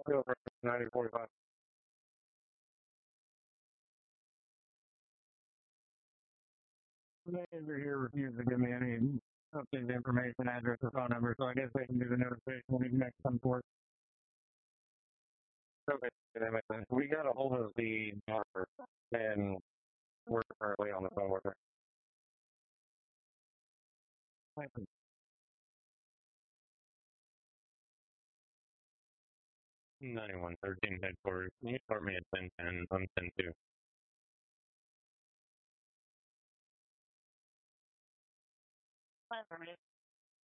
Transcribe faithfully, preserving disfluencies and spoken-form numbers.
ninety forty-five. The manager here refused to give me any updated information, address, or phone number, so I guess they can do the notification when we next come to work. Okay, that makes sense. We got a hold of the daughter, and we're currently on the phone with her. Thank you. ninety-one thirteen headquarters. Can you start me at ten ten? I'm ten two. Fine for me.